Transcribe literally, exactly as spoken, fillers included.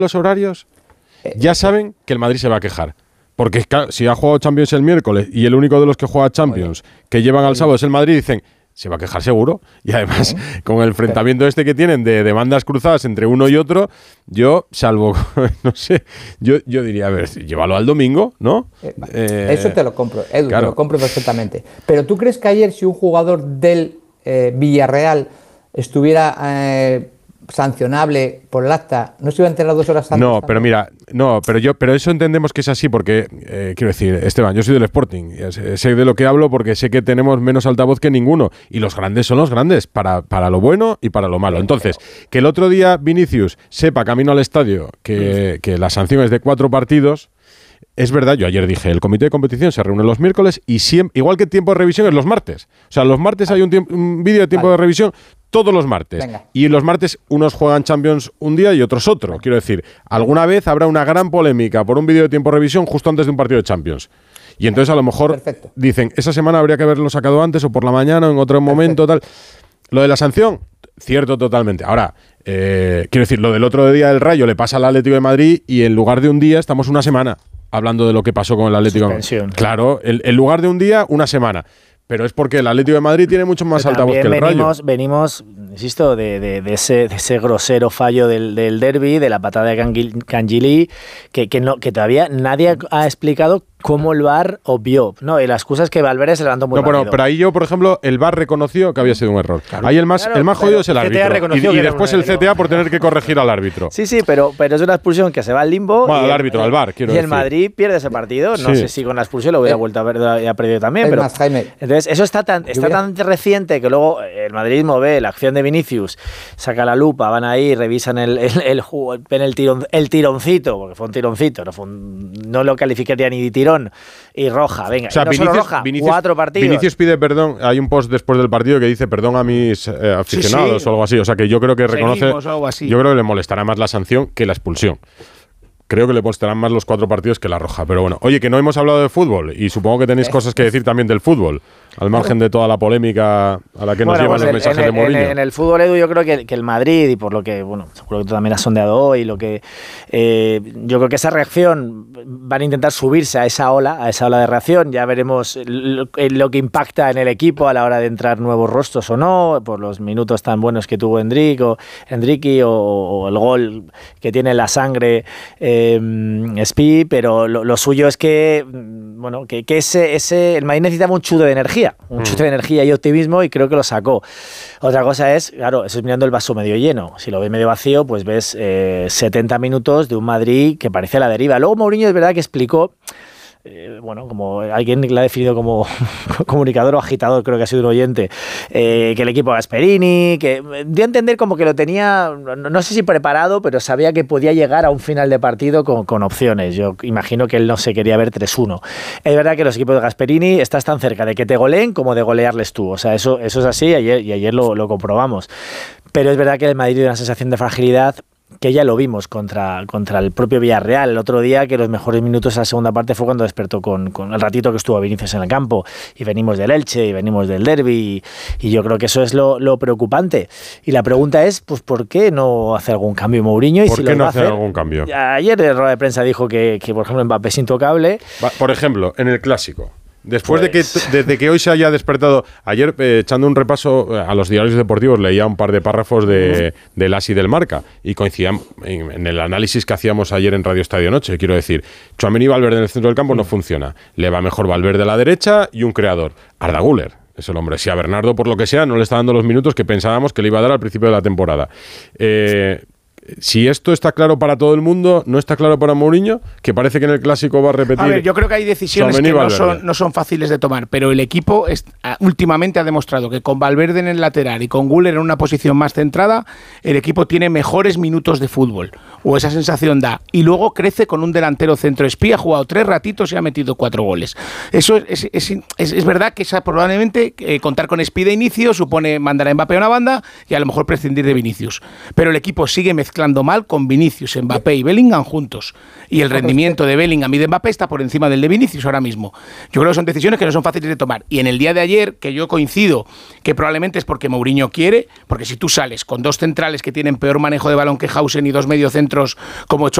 los horarios, ya saben que el Madrid se va a quejar. Porque si ha jugado Champions el miércoles y el único de los que juega Champions que llevan al sábado es el Madrid, dicen, se va a quejar seguro. Y además, con el enfrentamiento este que tienen de demandas cruzadas entre uno y otro, yo, salvo, no sé, yo, yo diría, a ver, llévalo al domingo, ¿no? Eh, eh, eso te lo compro, Edu, claro. Te lo compro perfectamente. Pero ¿tú crees que ayer si un jugador del eh, Villarreal estuviera eh, sancionable por el acta, no se iba a enterar dos horas antes? No, también? pero mira, no, pero yo, pero eso entendemos que es así porque, eh, quiero decir, Esteban, yo soy del Sporting, sé, sé de lo que hablo porque sé que tenemos menos altavoz que ninguno y los grandes son los grandes, para, para lo bueno y para lo malo. Entonces, que el otro día Vinicius sepa camino al estadio que, que la sanción es de cuatro partidos. Es verdad, yo ayer dije, el comité de competición se reúne los miércoles y siempre, igual que tiempo de revisión es los martes. O sea, los martes vale. hay un, tiempo, un vídeo de tiempo vale. de revisión todos los martes. Venga. Y los martes unos juegan Champions un día y otros otro. Venga. Quiero decir, alguna vez habrá una gran polémica por un vídeo de tiempo de revisión justo antes de un partido de Champions. Y entonces a lo mejor Perfecto. dicen, esa semana habría que haberlo sacado antes o por la mañana o en otro momento, Perfecto. tal. Lo de la sanción, cierto totalmente. Ahora, eh, quiero decir, lo del otro día del Rayo le pasa al Atlético de Madrid y en lugar de un día estamos una semana hablando de lo que pasó con el Atlético. Suspensión. Claro, en, en lugar de un día, una semana. Pero es porque el Atlético de Madrid tiene mucho más altavoz que el venimos, Rayo. Venimos, insisto, de, de, de, ese, de ese grosero fallo del, del derbi, de la patada de Cangilí, que, que, no, que todavía nadie ha explicado cómo el V A R obvió. No, y la excusa es que Valverde se levantó muy no, rápido. Bueno, pero ahí yo, por ejemplo, el V A R reconoció que había sido un error. Claro. Ahí el más, claro, el más jodido es el árbitro. Y, y después el C T A por tener que corregir al árbitro. Sí, sí, pero, pero es una expulsión que se va al limbo. Bueno, y al el, árbitro, al V A R, quiero y decir. Y el Madrid pierde ese partido. No sí. sé si con la expulsión lo hubiera eh, vuelto a ver y ha perdido también. Pero, más, Jaime. Entonces, eso está tan, está tan reciente que luego el madridismo ve la acción de Vinicius, saca la lupa, van ahí, revisan el, el, el, el, ven el, tirón, el tironcito, porque fue un tironcito, no, fue un, no lo calificaría ni de tirón, y roja. Venga, o sea, no Vinicius, solo roja, Vinicius, cuatro partidos. Vinicius pide perdón, hay un post después del partido que dice perdón a mis eh, aficionados sí, sí. o algo así, o sea que yo creo que reconoce, yo creo que le molestará más la sanción que la expulsión. Creo que le molestarán más los cuatro partidos que la roja, pero bueno. Oye, que no hemos hablado de fútbol y supongo que tenéis cosas que decir también del fútbol, al margen de toda la polémica a la que nos bueno, llevan pues los el, mensajes el, de Mourinho. En, en el fútbol, Edu, yo creo que, que el Madrid, y por lo que, bueno, seguro que tú también has sondeado hoy, lo que eh, yo creo que esa reacción van a intentar subirse a esa ola, a esa ola de reacción. Ya veremos lo, lo que impacta en el equipo a la hora de entrar nuevos rostros o no, por los minutos tan buenos que tuvo Endrick o, Endricky o, o el gol que tiene la sangre eh, Spi, pero lo, lo suyo es que, bueno, que, que ese, ese, el Madrid necesitaba un chute de energía, un mm. chute de energía y optimismo, y creo que lo sacó. Otra cosa es, claro, eso es mirando el vaso medio lleno. Si lo ves medio vacío, pues ves eh, setenta minutos de un Madrid que parece a la deriva. Luego Mourinho es verdad que explicó, Eh, bueno, como alguien la ha definido como comunicador o agitador, creo que ha sido un oyente, eh, que el equipo Gasperini, que dio a entender como que lo tenía, no, no sé si preparado, pero sabía que podía llegar a un final de partido con, con opciones. Yo imagino que él no se quería ver tres uno. Es verdad que los equipos de Gasperini estás tan cerca de que te goleen como de golearles tú. O sea, eso, eso es así, ayer, y ayer lo, lo comprobamos. Pero es verdad que el Madrid tiene una sensación de fragilidad que ya lo vimos contra, contra el propio Villarreal el otro día, que los mejores minutos de la segunda parte fue cuando despertó con, con el ratito que estuvo Vinicius en el campo, y venimos del Elche y venimos del derbi, y, y yo creo que eso es lo, lo preocupante. Y la pregunta es, pues ¿por qué no hace algún cambio Mourinho? Y ¿Por si qué lo no va hace a hacer, algún cambio? Ayer en rueda de prensa dijo que, que por ejemplo, Mbappé es intocable. Por ejemplo, en el Clásico, después pues... de que desde que hoy se haya despertado, ayer eh, echando un repaso a los diarios deportivos, leía un par de párrafos de, uh-huh. del A S I del Marca y coincidían en, en el análisis que hacíamos ayer en Radio Estadio Noche. Quiero decir, Tchouaméni y Valverde en el centro del campo uh-huh. no funciona. Le va mejor Valverde a la derecha y un creador, Arda Güler. Es el hombre. Si a Bernardo, por lo que sea, no le está dando los minutos que pensábamos que le iba a dar al principio de la temporada. Eh... Si esto está claro para todo el mundo, ¿no está claro para Mourinho? Que parece que en el Clásico va a repetir. A ver, yo creo que hay decisiones que no son, no son fáciles de tomar, pero el equipo es, últimamente ha demostrado que con Valverde en el lateral y con Güler en una posición más centrada, el equipo tiene mejores minutos de fútbol, o esa sensación da. Y luego crece con un delantero centro. Espí ha jugado tres ratitos y ha metido cuatro goles. Eso es, es, es, es verdad que esa, probablemente eh, contar con Espí de inicio supone mandar a Mbappé a una banda y a lo mejor prescindir de Vinicius. Pero el equipo sigue mezclando mezclando mal con Vinicius, Mbappé y Bellingham juntos. Y el rendimiento de Bellingham y de Mbappé está por encima del de Vinicius ahora mismo. Yo creo que son decisiones que no son fáciles de tomar. Y en el día de ayer, que yo coincido que probablemente es porque Mourinho quiere, porque si tú sales con dos centrales que tienen peor manejo de balón que Hausen y dos mediocentros centros como